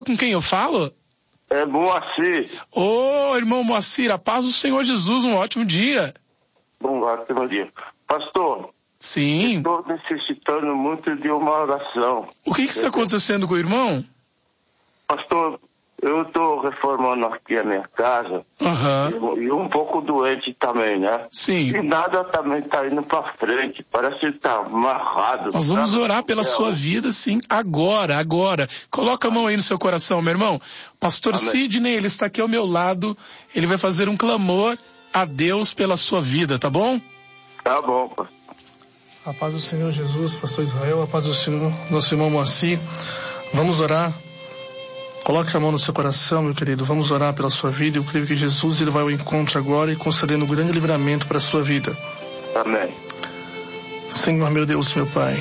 Com quem eu falo? É Moacir. Ô, irmão Moacir, a paz do Senhor Jesus, um ótimo dia. Bom dia. Pastor. Sim. Estou necessitando muito de uma oração. O que está acontecendo com o irmão? Pastor, eu estou reformando aqui a minha casa. E um pouco doente também, né? Sim. E nada também está indo para frente. Parece que está amarrado. Nós vamos orar pela sua vida, sim, agora. Coloca a mão aí no seu coração, meu irmão. Pastor Sidney, ele está aqui ao meu lado. Ele vai fazer um clamor a Deus pela sua vida, tá bom? Tá bom, pastor. A paz do Senhor Jesus, pastor Israel, a paz do Senhor, nosso irmão Moacir. Vamos orar. Coloque a mão no seu coração, meu querido. Vamos orar pela sua vida. Eu creio que Jesus ele vai ao encontro agora e concedendo um grande livramento para a sua vida. Amém. Senhor, meu Deus, meu Pai.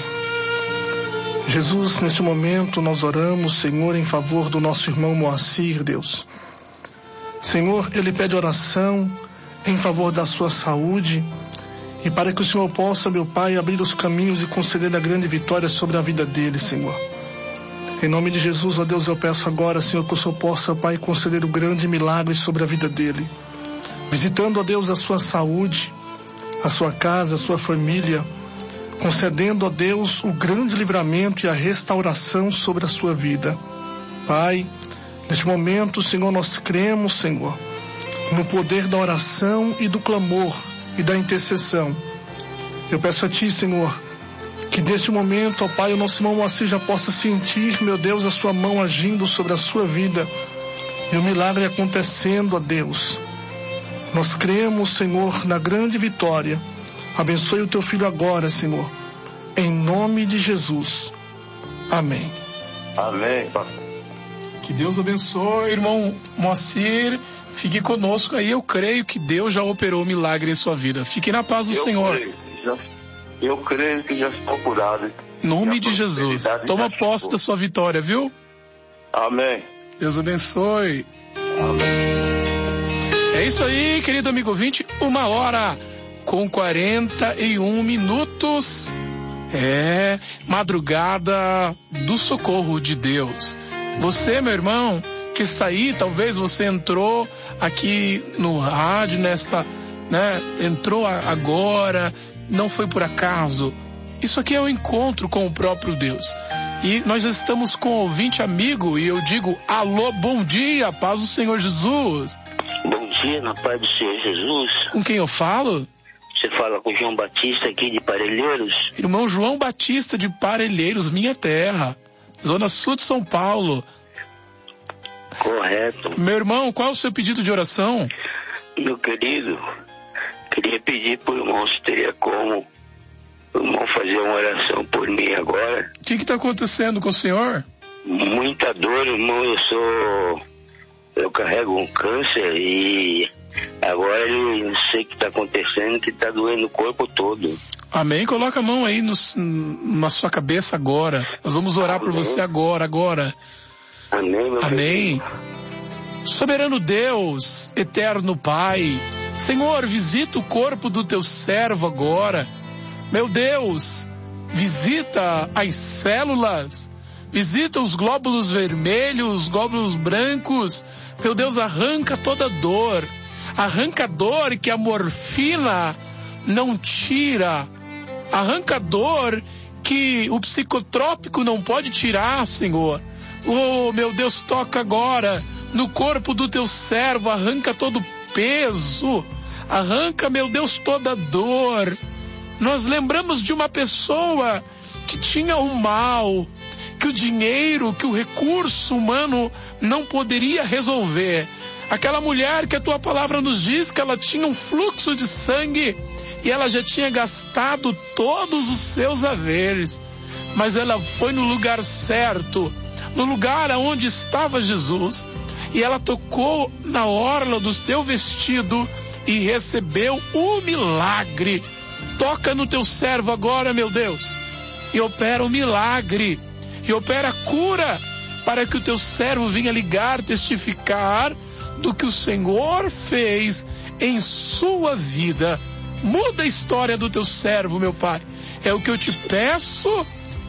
Jesus, neste momento nós oramos, Senhor, em favor do nosso irmão Moacir, Deus. Senhor, ele pede oração em favor da sua saúde e para que o Senhor possa, meu Pai, abrir os caminhos e conceder a grande vitória sobre a vida dele, Senhor. Em nome de Jesus, ó Deus, eu peço agora, Senhor, que o Senhor possa, Pai, conceder o grande milagre sobre a vida dele. Visitando, ó Deus, a sua saúde, a sua casa, a sua família, concedendo, ó Deus, o grande livramento e a restauração sobre a sua vida. Pai, neste momento, Senhor, nós cremos, Senhor, no poder da oração e do clamor e da intercessão. Eu peço a Ti, Senhor, que neste momento, ó Pai, o nosso irmão Moacir já possa sentir, meu Deus, a sua mão agindo sobre a sua vida e o milagre acontecendo, ó Deus. Nós cremos, Senhor, na grande vitória. Abençoe o Teu filho agora, Senhor, em nome de Jesus. Amém. Amém, pastor. Que Deus abençoe, irmão Moacir. Fique conosco aí, eu creio que Deus já operou o milagre em sua vida. Fique na paz do Senhor. Eu creio que já estou curado. Em nome de Jesus. Toma posse da sua vitória, viu? Amém. Deus abençoe. Amém. É isso aí, querido amigo ouvinte. 1h41. É madrugada do socorro de Deus. Você, meu irmão, que está aí, talvez você entrou aqui no rádio entrou agora, não foi por acaso. Isso aqui é um encontro com o próprio Deus. E nós estamos com um ouvinte amigo e eu digo, alô, bom dia, paz do Senhor Jesus. Bom dia, na paz do Senhor Jesus. Com quem eu falo? Você fala com o João Batista aqui de Parelheiros. Irmão João Batista de Parelheiros, minha terra, zona sul de São Paulo. Correto. Meu irmão, qual é o seu pedido de oração? Meu querido, queria pedir por irmão se teria como o irmão fazer uma oração por mim agora. O que está acontecendo com o senhor? Muita dor, irmão. Eu carrego um câncer e agora eu não sei o que está acontecendo, que está doendo o corpo todo. Amém? Coloca a mão aí na sua cabeça agora. Nós vamos orar por você agora. Amém, meu Amém. Deus. Soberano Deus, eterno Pai, Senhor, visita o corpo do teu servo agora. Meu Deus, visita as células, visita os glóbulos vermelhos, os glóbulos brancos. Meu Deus, arranca toda dor. Arranca a dor que a morfina não tira. Arranca a dor que o psicotrópico não pode tirar, Senhor. Oh, meu Deus, toca agora no corpo do teu servo, arranca todo o peso, arranca, meu Deus, toda dor. Nós lembramos de uma pessoa que tinha o mal, que o dinheiro, que o recurso humano não poderia resolver. Aquela mulher que a tua palavra nos diz que ela tinha um fluxo de sangue e ela já tinha gastado todos os seus haveres, mas ela foi no lugar certo, no lugar onde estava Jesus, e ela tocou na orla do teu vestido e recebeu o milagre. Toca no teu servo agora, meu Deus, e opera o milagre, e opera a cura, para que o teu servo venha ligar, testificar do que o Senhor fez em sua vida. Muda a história do teu servo, meu Pai. É o que eu te peço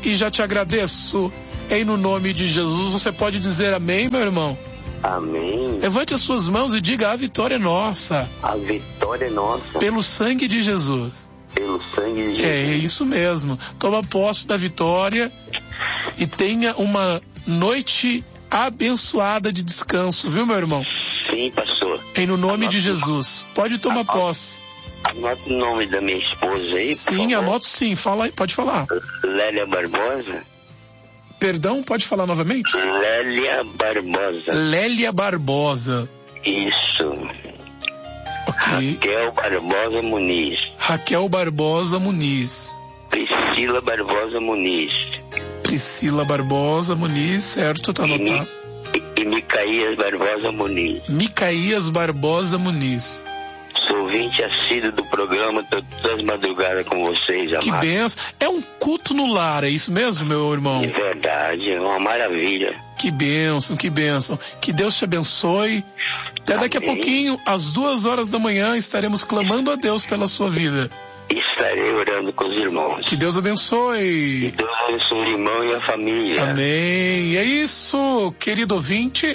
e já te agradeço. Em no nome de Jesus, você pode dizer amém, meu irmão? Amém. Levante as suas mãos e diga: a vitória é nossa. A vitória é nossa. Pelo sangue de Jesus. Pelo sangue de Jesus. É isso mesmo. Toma posse da vitória e tenha uma noite abençoada de descanso, viu, meu irmão? Sim, pastor. Em no nome de Jesus. Pode tomar posse. Anota o nome da minha esposa aí, por Sim, favor. anoto sim. Fala aí, pode falar. Lélia Barbosa. Perdão, pode falar novamente? Lélia Barbosa. Lélia Barbosa. Isso. Ok. Raquel Barbosa Muniz. Raquel Barbosa Muniz. Priscila Barbosa Muniz. Priscila Barbosa Muniz, certo, tá anotado. E Micaías Barbosa Muniz. Micaías Barbosa Muniz. Sou ouvinte assíduo do programa, todas as madrugadas com vocês, amados. Que benção. É um culto no lar, é isso mesmo, meu irmão? De verdade, é uma maravilha. Que bênção, que bênção. Que Deus te abençoe. Até daqui a pouquinho, às 2h da manhã, estaremos clamando a Deus pela sua vida. Estarei orando com os irmãos. Que Deus abençoe. Que Deus abençoe o irmão e a família. Amém. É isso, querido ouvinte.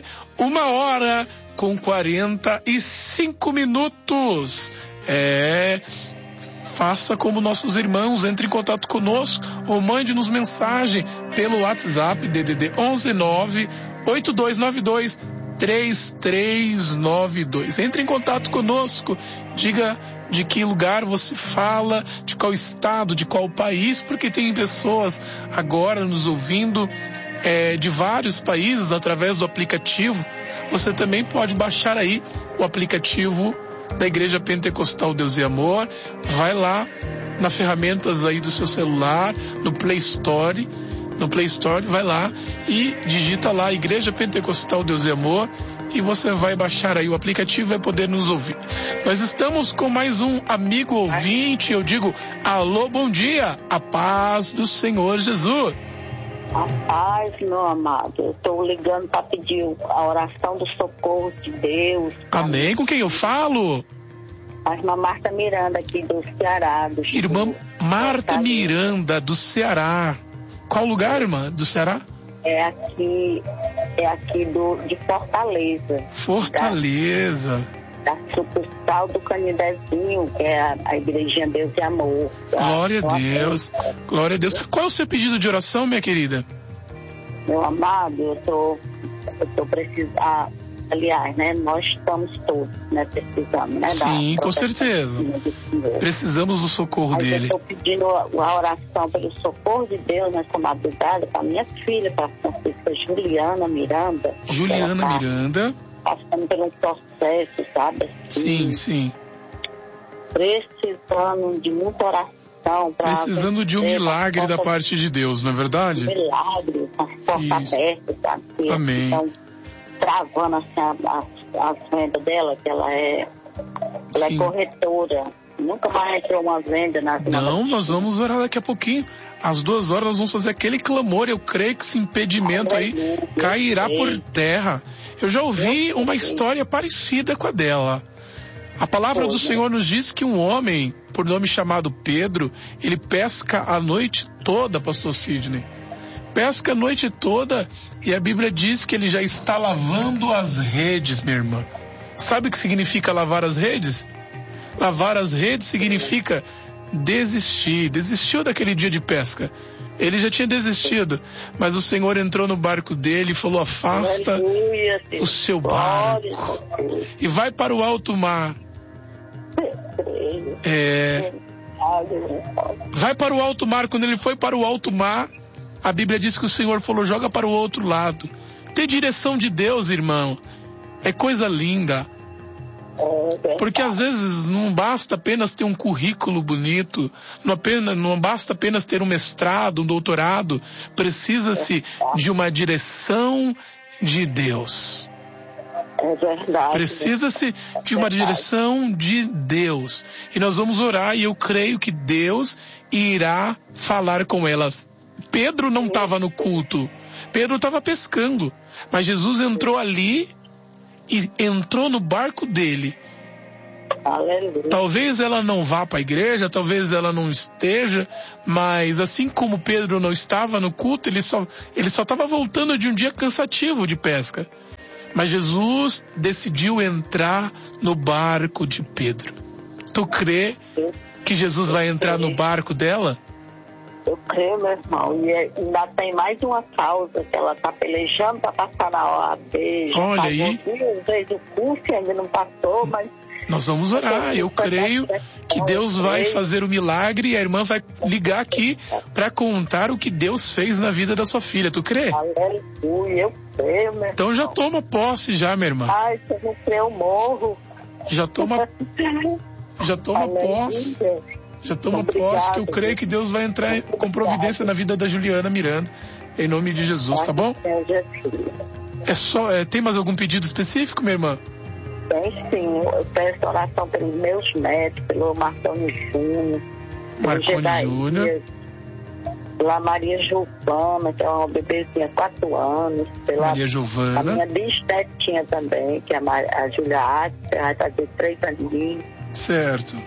1h45. Faça como nossos irmãos, entre em contato conosco ou mande-nos mensagem pelo WhatsApp DDD 11982923392. Entre em contato conosco, diga de que lugar você fala, de qual estado, de qual país, porque tem pessoas agora nos ouvindo de vários países através do aplicativo. Você também pode baixar aí o aplicativo da Igreja Pentecostal Deus e Amor. Vai lá na ferramentas aí do seu celular, no Play Store, vai lá e digita lá Igreja Pentecostal Deus e Amor e você vai baixar aí o aplicativo e vai poder nos ouvir. Nós estamos com mais um amigo ouvinte. Eu digo alô, bom dia, a paz do Senhor Jesus. A paz, meu amado. Eu estou ligando para pedir a oração do socorro de Deus. Amém. Com quem eu falo? A irmã Marta Miranda, aqui do Ceará. Irmã Marta Miranda, do Ceará. Qual lugar, irmã, do Ceará? É aqui de Fortaleza. Fortaleza. Da sucursal do Canidezinho, que é a Igrejinha Deus e Amor. Glória a Deus. Glória a Deus. Qual é o seu pedido de oração, minha querida? Meu amado, eu tô precisando. Aliás, né? Nós estamos todos, né? Precisando, né? Sim, com certeza. Precisamos do socorro dele. Eu estou pedindo a oração pelo socorro de Deus nessa madrugada para minha filha, para a Francisca Juliana Miranda. Juliana Miranda. Passando por um processo, sabe? Assim, sim. Precisando de muita oração. Precisando de um milagre da parte de Deus, não é verdade? Um milagre, com as portas abertas, sabe? Amém. Então, travando assim as vendas dela, que ela é corretora. Nunca mais entrou uma venda na Não, nós vamos orar daqui a pouquinho. Às 2h nós vamos fazer aquele clamor. Eu creio que esse impedimento aí cairá por terra. Eu já ouvi uma história parecida com a dela. A palavra do Senhor nos diz que um homem, por nome chamado Pedro, ele pesca a noite toda, pastor Sidney. Pesca a noite toda e a Bíblia diz que ele já está lavando as redes, minha irmã. Sabe o que significa lavar as redes? Lavar as redes significa desistir. Desistiu daquele dia de pesca. Ele já tinha desistido, mas o Senhor entrou no barco dele e falou: afasta o seu barco e vai para o alto mar. Vai para o alto mar. Quando ele foi para o alto mar, a Bíblia diz que o Senhor falou: joga para o outro lado. Ter direção de Deus, irmão, é coisa linda. Porque às vezes não basta apenas ter um currículo bonito, não basta apenas ter um mestrado, um doutorado, precisa-se de uma direção de Deus. É verdade. Precisa-se de uma direção de Deus. E nós vamos orar e eu creio que Deus irá falar com elas. Pedro não estava no culto, Pedro estava pescando, mas Jesus entrou ali e entrou no barco dele Aleluia. Talvez ela não vá para a igreja, talvez ela não esteja, mas assim como Pedro não estava no culto, ele só estava voltando de um dia cansativo de pesca. Mas Jesus decidiu entrar no barco de Pedro. Tu crê que Jesus vai entrar no barco dela? Eu creio, meu irmão. E ainda tem mais uma causa que ela está pelejando para passar na OAB. Olha aí. Fez o curso e ainda não passou, mas... Nós vamos orar. Eu creio que Deus vai fazer o milagre e a irmã vai ligar aqui para contar o que Deus fez na vida da sua filha. Tu crê? Aleluia, eu creio, meu irmão. Então já toma posse já, minha irmã. Ai, se eu não crer, eu morro. Já toma posse. Já toma posse, que eu creio que Deus vai entrar com providência na vida da Juliana Miranda. Em nome de Jesus, tá bom? Tem mais algum pedido específico, minha irmã? Tem sim. Eu peço oração pelos meus netos, pelo Marconi Júnior. Marconi Júnior. Pela Maria Giovana, que é uma bebezinha, 4 anos. Pela Maria Giovana. A minha bisnetinha também, que é a Julia Arte, que vai fazer 3 aninhos. Certo.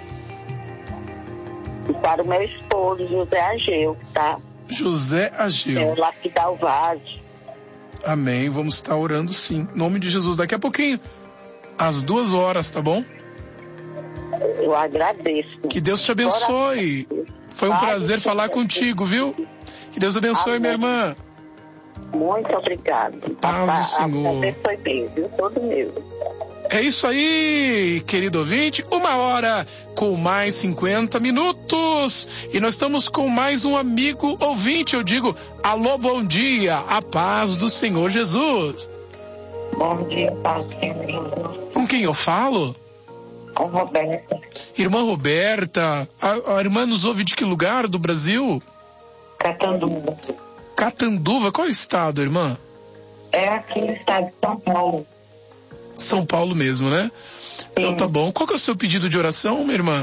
E para o meu esposo, José Ageu, tá? José Ageu. É o Lapidal Vaz. Amém. Vamos estar orando sim. Em nome de Jesus. Daqui a pouquinho, às 2 horas, tá bom? Eu agradeço. Que Deus te abençoe. Foi um prazer falar contigo, viu? Que Deus abençoe, amém, minha irmã. Muito obrigado. Paz do Senhor. Abençoe bem, viu? Todo meu. É isso aí, querido ouvinte. 1h com mais 50 minutos. E nós estamos com mais um amigo ouvinte. Eu digo, alô, bom dia. A paz do Senhor Jesus. Bom dia, paz do Senhor Jesus. Com quem eu falo? Com Roberta. Irmã Roberta, a irmã nos ouve de que lugar do Brasil? Catanduva. Catanduva, qual é o estado, irmã? É aqui no estado de São Paulo. São Paulo mesmo, né? Sim. Então tá bom. Qual que é o seu pedido de oração, minha irmã?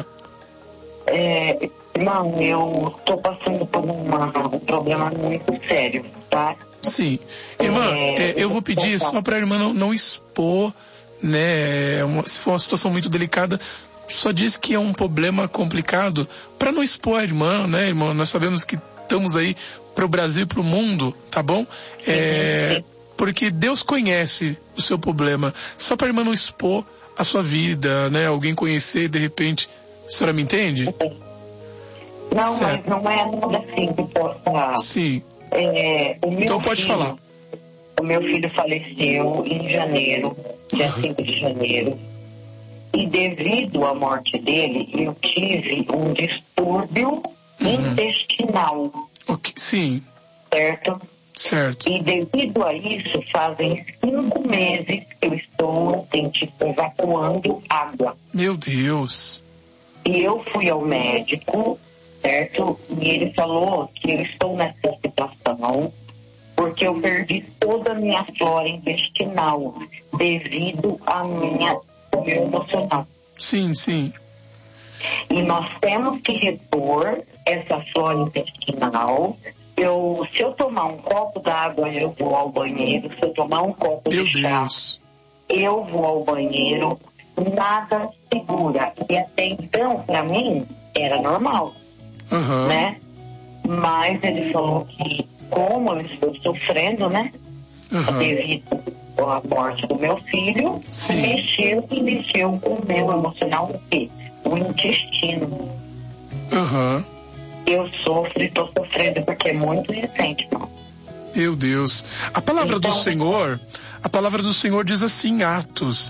Irmão, eu tô passando por um problema muito sério, tá? Sim. Irmã, eu vou pedir só pra irmã não expor, né? Se for uma situação muito delicada, só diz que é um problema complicado para não expor a irmã, né, irmã? Nós sabemos que estamos aí pro Brasil e pro mundo, tá bom? Porque Deus conhece o seu problema. Só para a irmã não expor a sua vida, né? Alguém conhecer, de repente. A senhora me entende? Não, certo. Mas não é nada assim que possa... Sim. Então pode falar. O meu filho faleceu em janeiro, dia 5 de janeiro. E devido à morte dele, eu tive um distúrbio intestinal. Okay. Sim. Certo? E devido a isso, fazem 5 meses que eu estou evacuando água. Meu Deus! E eu fui ao médico, certo? E ele falou que eu estou nessa situação porque eu perdi toda a minha flora intestinal devido ao meu emocional. Sim, sim. E nós temos que repor essa flora intestinal. Se eu tomar um copo d'água, eu vou ao banheiro. Se eu tomar um copo de chá, eu vou ao banheiro. Nada segura. E até então, para mim, era normal, né? Mas ele falou que, como eu estou sofrendo, né? Devido à morte do meu filho, mexeu com o meu emocional, o quê? O intestino. Eu sofro e estou sofrendo porque é muito recente, irmão. Meu Deus. A palavra do Senhor diz assim, Atos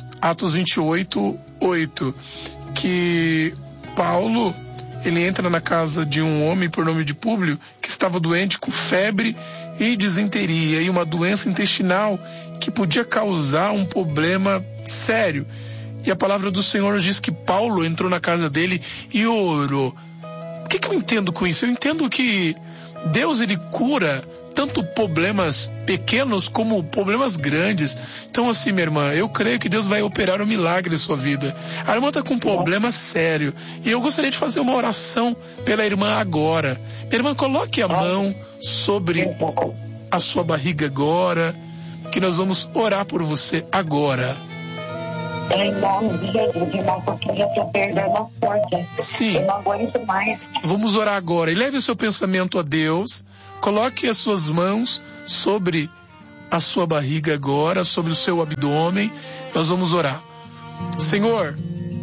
28:8, que Paulo, ele entra na casa de um homem por nome de Públio, que estava doente com febre e disenteria e uma doença intestinal que podia causar um problema sério. E a palavra do Senhor nos diz que Paulo entrou na casa dele e orou. O que eu entendo com isso? Eu entendo que Deus, ele cura tanto problemas pequenos como problemas grandes. Então assim, minha irmã, eu creio que Deus vai operar um milagre em sua vida. A irmã está com um problema sério e eu gostaria de fazer uma oração pela irmã agora. Minha irmã, coloque a mão sobre a sua barriga agora, que nós vamos orar por você agora. Em nome de Jesus, irmão, porque eu já estou perdendo a força. Sim. Eu não aguento mais. Vamos orar agora. E leve o seu pensamento a Deus. Coloque as suas mãos sobre a sua barriga agora, sobre o seu abdômen. Nós vamos orar. Senhor,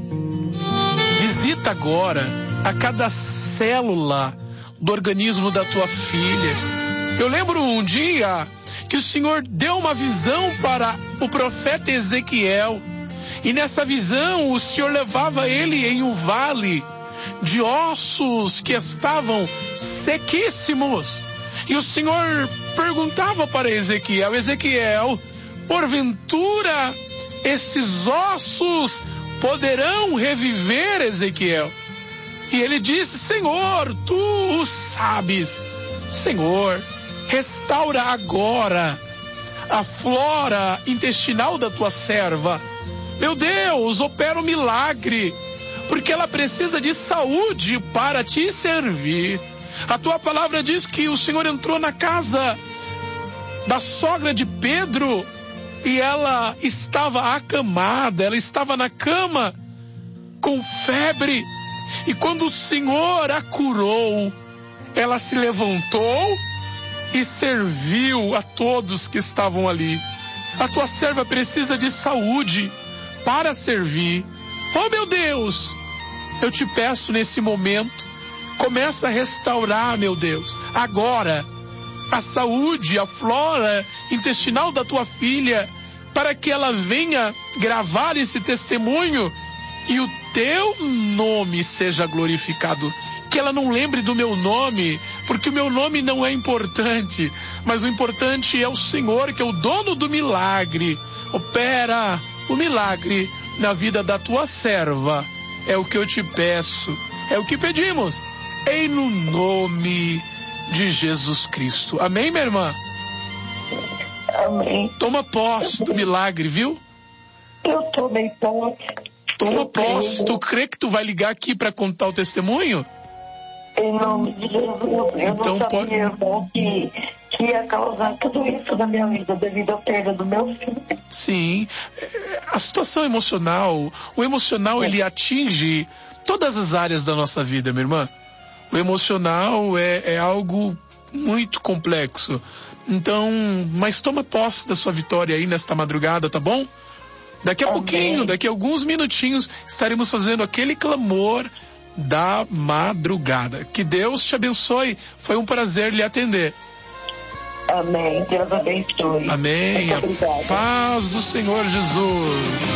visita agora a cada célula do organismo da tua filha. Eu lembro um dia que o Senhor deu uma visão para o profeta Ezequiel. E nessa visão o Senhor levava ele em um vale de ossos que estavam sequíssimos. E o Senhor perguntava para Ezequiel: Ezequiel, porventura esses ossos poderão reviver, Ezequiel? E ele disse: Senhor, tu o sabes. Senhor, restaura agora a flora intestinal da tua serva. Meu Deus, opera um milagre, porque ela precisa de saúde para te servir. A tua palavra diz que o Senhor entrou na casa da sogra de Pedro e ela estava acamada, ela estava na cama com febre. E quando o Senhor a curou, ela se levantou e serviu a todos que estavam ali. A tua serva precisa de saúde para servir. Oh, meu Deus, eu te peço nesse momento, começa a restaurar, meu Deus, agora, a saúde, a flora intestinal da tua filha, para que ela venha gravar esse testemunho e o teu nome seja glorificado. Que ela não lembre do meu nome, porque o meu nome não é importante, mas o importante é o Senhor, que é o dono do milagre. Opera o milagre na vida da tua serva. É o que eu te peço, é o que pedimos, em no nome de Jesus Cristo. Amém, minha irmã? Amém. Toma posse do milagre, viu? Eu tomei posse. Toma posse. Tu crê que tu vai ligar aqui para contar o testemunho? Em nome de Jesus. Eu então, não sabia, irmão, que ia causar tudo isso na minha vida devido à perda do meu filho. Sim. A situação emocional, o emocional, ele atinge todas as áreas da nossa vida, minha irmã. O emocional é algo muito complexo. Então, mas toma posse da sua vitória aí nesta madrugada, tá bom? Daqui a pouquinho, daqui a alguns minutinhos, estaremos fazendo aquele clamor da madrugada. Que Deus te abençoe. Foi um prazer lhe atender. Amém. Deus abençoe. Amém. Muito obrigada. A paz do Senhor Jesus.